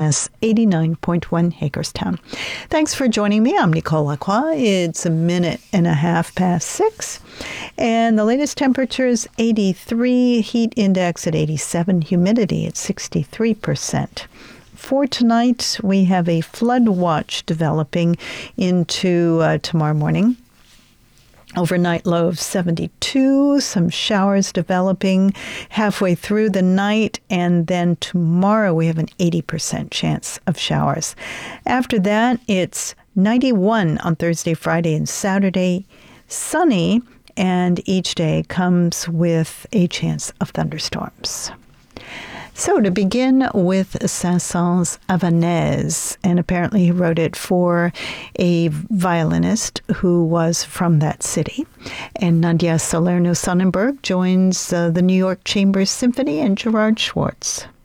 CJMS 89.1 Hagerstown. Thanks for joining me. I'm Nicole Lacroix. It's a minute and a half past 6. And the latest temperature is 83, heat index at 87, humidity at 63%. For tonight, we have a flood watch developing into tomorrow morning. Overnight low of 72, some showers developing halfway through the night, and then tomorrow we have an 80% chance of showers. After that, it's 91 on Thursday, Friday, and Saturday, sunny, and each day comes with a chance of thunderstorms. So to begin with Saint-Saëns' Havanaise, and apparently he wrote it for a violinist who was from that city. And Nadia Salerno-Sonnenberg joins the New York Chamber Symphony and Gerard Schwartz.